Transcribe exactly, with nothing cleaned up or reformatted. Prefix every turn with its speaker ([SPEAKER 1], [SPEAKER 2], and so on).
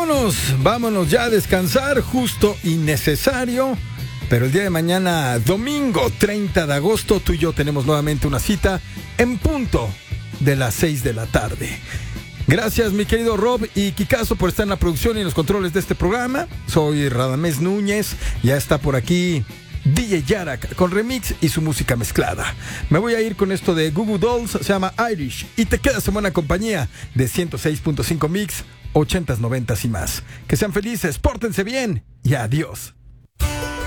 [SPEAKER 1] vámonos, vámonos ya a descansar, justo y necesario. Pero el día de mañana, domingo treinta de agosto, tú y yo tenemos nuevamente una cita en punto de las seis de la tarde. Gracias, mi querido Rob y Kikazo, por estar en la producción y en los controles de este programa. Soy Radamés Núñez, ya está por aquí D J Yarak con remix y su música mezclada. Me voy a ir con esto de Goo Goo Dolls, se llama Irish, y te quedas en buena compañía de ciento seis punto cinco Mix, ochentas, noventas y más. Que sean felices, pórtense bien y adiós.